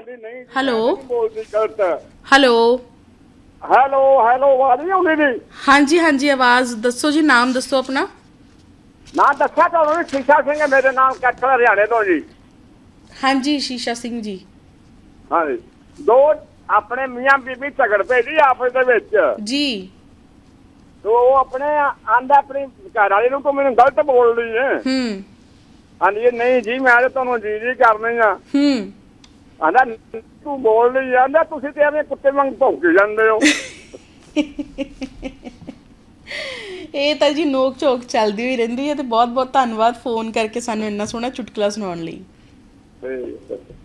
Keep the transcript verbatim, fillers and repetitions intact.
ਜਾਂਦੀ ਨਹੀਂ ਹੈਲੋ ਬੋਲਦੀ ਗਲਤ ਹੈਲੋ ਹੈਲੋ ਹੈਲੋ ਆਵਾਜ਼ ਨਹੀਂ ਆਉਂਦੀ ਜੀ ਹਾਂਜੀ ਹਾਂਜੀ ਆਵਾਜ਼ ਦੱਸੋ ਜੀ ਨਾਮ ਦੱਸੋ ਆਪਣਾ ਨਾ ਦੱਸਿਆ ਤੁਹਾਨੂੰ ਵੀ ਸ਼ੀਸ਼ਾ ਸਿੰਘ ਮੇਰੇ ਨਾਮ ਕੱਠਲ ਹਰਿਆਣੇ ਤੋਂ ਜੀ ਹਾਂਜੀ ਸ਼ੀਸ਼ਾ ਸਿੰਘ ਜੀ ਹਾਂਜੀ ਦੋ ਆਪਣੇ ਮੀਆਂ ਬੀਬੀ ਝਗੜ ਪਏ ਜੀ ਆਪਸ ਦੇ ਵਿੱਚ ਜੀ ਉਹ ਆਪਣੇ ਆਂਦਾ ਆਪਣੀ ਘਰ ਵਾਲੇ ਨੂੰ ਤੂੰ ਮੈਨੂੰ ਗਲਤ ਬੋਲਦੀ ਹੈ ਹੂੰ ਹਾਂਜੀ ਨਹੀਂ ਜੀ ਮੈਂ ਤਾਂ ਤੁਹਾਨੂੰ ਜੀ ਜੀ ਕਰਨੀ ਆ ਹੂੰ ਆਂਦਾ ਤੂੰ ਬੋਲਦੀ ਆਂਦਾ ਤੁਸੀਂ ਤੇ ਐਵੇਂ ਕੁੱਤੇ ਵਾਂਗ ਭੌਂਕੀ ਜਾਂਦੇ ਹੋ ਇਹ ਤਾਂ ਜੀ ਨੋਕ ਝੋਕ ਚੱਲਦੀ ਹੋਈ ਰਹਿੰਦੀ ਹੈ ਤੇ ਬਹੁਤ ਬਹੁਤ ਧੰਨਵਾਦ ਫੋਨ ਕਰਕੇ ਸਾਨੂੰ ਇੰਨਾ ਸੋਹਣਾ ਚੁਟਕਲਾ ਸੁਣਾਉਣ ਲਈ